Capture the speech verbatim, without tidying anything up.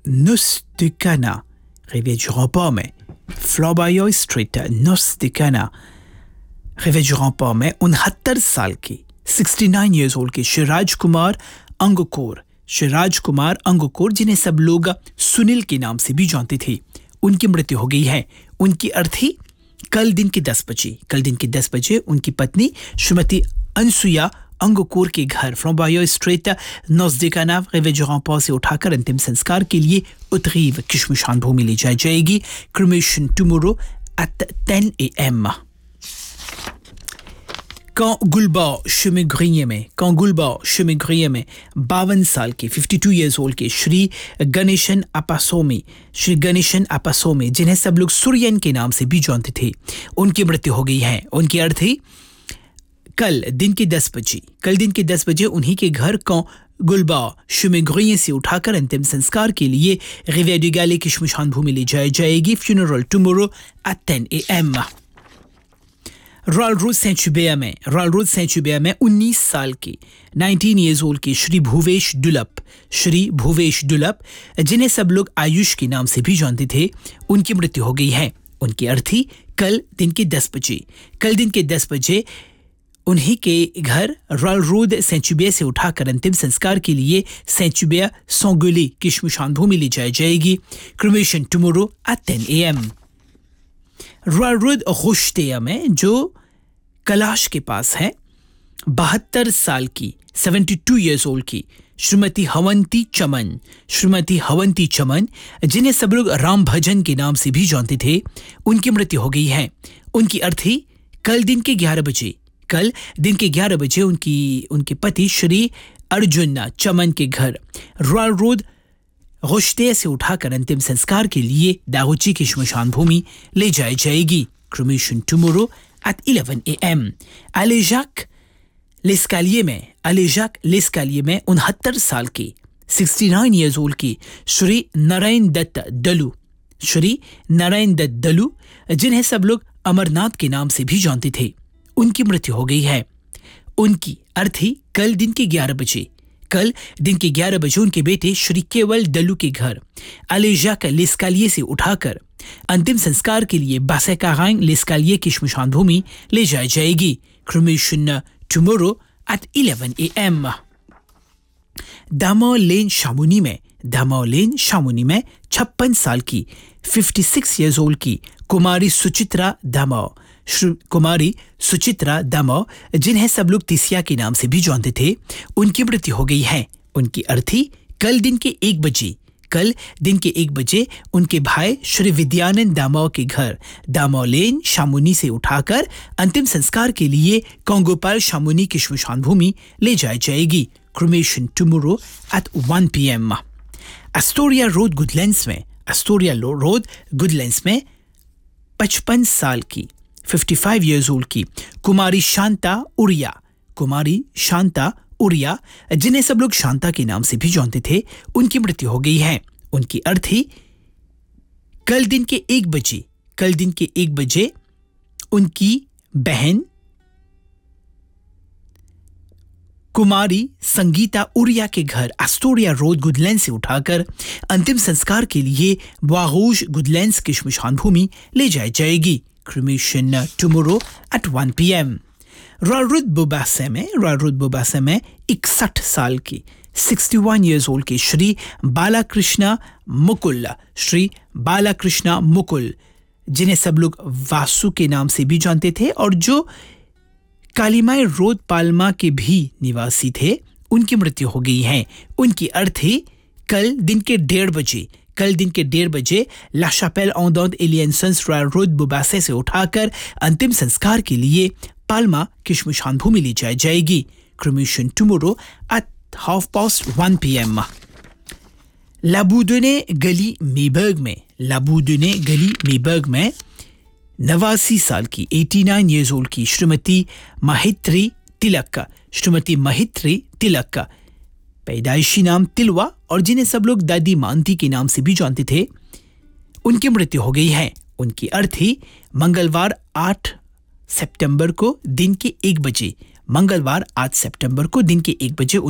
Nuss de Cana, Réveil du Rempart में फ्लॉबायो street नुस de Cana, Réveil du Rempart में उनहत्तर साल की उनहत्तर years old के शिराज कुमार अंगकोर शिराज कुमार अंगकोर जिन्हें सब लोग सुनील के नाम से भी जानते थे, उनकी मृत्यु हो गई है। उनकी अर्थी कल दिन के दस बजे कल दिन के दस बजे उनकी पत्नी श्रीमती अनसुया अंगकोर के घर फ्लॉबायो street nose de Cana Réveil du Rempart से उठाकर अंतिम संस्कार के लिए उत्तरीव की श्मशान भूमि ले जाई जाएगी। Cremation tomorrow at ten A M. Quand Gulba Chemegriye में quand Gulba Chemegriye में बावन साल के बावन years old के श्री गणेशन अपासोमी श्री गणेशन अपासोमी जिन्हें सब लोग सूर्यन के नाम से भी जानते थे, उनकी मृत्यु हो गई है। उनकी अर्थी कल दिन के दस बजे कल दिन के दस बजे उन्हीं के घर को गुलबा शुमेग्रिये से उठाकर अंतिम संस्कार के लिए रिवियर du Galet की श्मशान भूमि ले जाई जाएगी। Funeral tomorrow at ten A M. Royal road Saint हubert में रॉयल रोड सेंट hubert में उन्नीस साल के उन्नीस years old के श्री भूवेश दुलप श्री भूवेश दुलप जिन्हें सब लोग आयुष के नाम से भी जानते थे, उनकी मृत्यु हो गई है। उनकी अर्थी कल दिन के दस बजे कल दिन के दस बजे उन्हीं के घर रॉयल रोड सेंट hubert से उठाकर अंतिम संस्कार के लिए सेंट hubert सोंगुली की श्मशान भूमि ले जाई जाएगी। Cremation tomorrow at ten A M. Royal road रोशटेया में जो कलाश के पास है बहत्तर साल की बहत्तर years old की श्रीमती हवंती चमन श्रीमती हवंती चमन जिन्हें सब लोग राम भजन के नाम से भी जानते थे, उनकी मृत्यु हो गई है। उनकी अर्थी कल दिन के ग्यारह बजे कल दिन के ग्यारह बजे उनकी उनके पति श्री अर्जुन चमन के घर रॉयल रोड रोशटे से उठाकर अंतिम संस्कार के लिए दागोची की श्मशान भूमि ले जाई जाएगी। Cremation tomorrow at eleven A M. अलेजाक लेस्कालिए में अलेजाक लेस्कालिए में उनहत्तर साल के उनहत्तर years old की श्री नारायण दत्त दलू श्री नारायण दत्त दलू जिन्हें सब लोग अमरनाथ के नाम से भी जानते थे, उनकी मृत्यु हो गई है। उनकी अर्थी कल दिन के ग्यारह बजे कल दिन के ग्यारह बजे उनके बेटे श्री केवल दलू के घर अलेजाक लेस्कालिए से उठाकर अंतिम संस्कार के लिए बासेकारांग लेस्कालिए की श्मशान भूमि ले जाई जाएगी। Cremation tomorrow at eleven A M. दामो लेन शामुनी में दामो लेन शामुनी में छप्पन साल की छप्पन years old की कुमारी सुचित्रा दामो कुमारी सुचित्रा दामो जिन्हें सब लोग तिसिया के नाम से भी जानते थे, उनकी मृत्यु हो गई है। उनकी अर्थी कल दिन के एक बजे कल दिन के एक बजे उनके भाई श्री विद्यानंद दामो के घर दामो लेन शामुनी से उठाकर अंतिम संस्कार के लिए कोंगोपाल शामुनी की श्मशान भूमि ले जाई जाएगी। Cremation tomorrow at one P M. Astoria road Goodlands में एस्टोरिया रोड गुडलैंड्स में पचपन साल की पचपन years old की कुमारी शांता उरिया कुमारी शांता उरिया जिन्हें सब लोग शांता के नाम से भी जानते थे, उनकी मृत्यु हो गई है। उनकी अर्थी कल दिन के एक बजे कल दिन के एक बजे उनकी बहन कुमारी संगीता उरिया के घर एस्टोरिया रोड गुडलैंड से उठाकर अंतिम संस्कार के लिए वागोज गुडलैंड्स की श्मशान भूमि ले जाई जाएगी। Cremation tomorrow at one P M. Royal road बोबासे में रॉयल रोड बोबासे में इकसठ साल की इकसठ years old के श्री बालाकृष्णा मुकुल श्री बालाकृष्णा मुकुल जिन्हें सब लोग वासु के नाम से भी जानते थे और जो कालीमाई रोड पाल्मा के भी निवासी थे, उनकी मृत्यु हो गई है। उनकी अर्थी कल दिन के डेढ़ बजे कल दिन के डेढ़ बजे ला शापेल ऑन्दोंद एलियंसंस रॉयल रोड बोबासे से उठाकर अंतिम संस्कार के लिए पाल्मा की श्मशान भूमि ली जाई जाएगी। Cremation tomorrow at half past one P M. लाबूदने गली मेबर्ग में लाबूदने गली मेबर्ग में नवासी साल की नवासी years old की श्रीमती महित्री तिलक श्रीमती महित्री तिलक पैदाइशी नाम तिलवा और जिन्हें सब लोग दादी मानती के नाम से भी जानते थे, उनकी मृत्यु हो गई है। उनकी अर्थी मंगलवार आठ सितंबर को दिन के एक बजे मंगलवार आठ सितंबर को दिन के एक बजे